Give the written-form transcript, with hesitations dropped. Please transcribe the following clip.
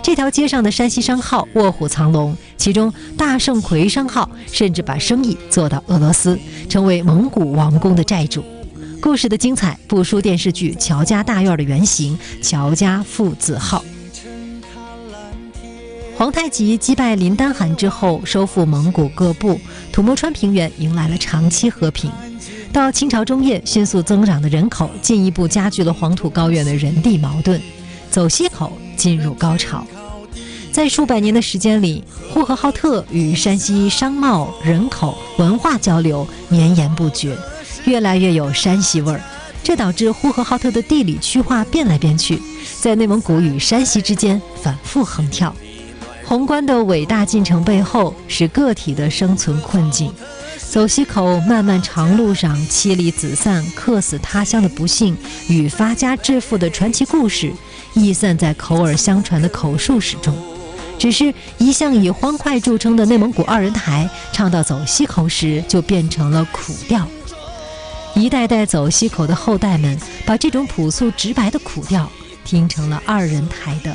这条街上的山西商号卧虎藏龙，其中大盛魁商号甚至把生意做到俄罗斯，成为蒙古王宫的债主。故事的精彩不输电视剧《乔家大院》的原型乔家父子号。皇太极击败林丹汗之后，收复蒙古各部，吐蕃川平原迎来了长期和平。到清朝中叶，迅速增长的人口进一步加剧了黄土高原的人地矛盾，走西口进入高潮。在数百年的时间里，呼和浩特与山西商贸、人口、文化交流绵延不绝，越来越有山西味儿。这导致呼和浩特的地理区划变来变去，在内蒙古与山西之间反复横跳。宏观的伟大进程背后是个体的生存困境。走西口漫漫长路上妻离子散、客死他乡的不幸与发家致富的传奇故事，溢散在口耳相传的口述史中。只是一向以欢快著称的内蒙古二人台，唱到走西口时就变成了苦调。一代代走西口的后代们，把这种朴素直白的苦调听成了二人台的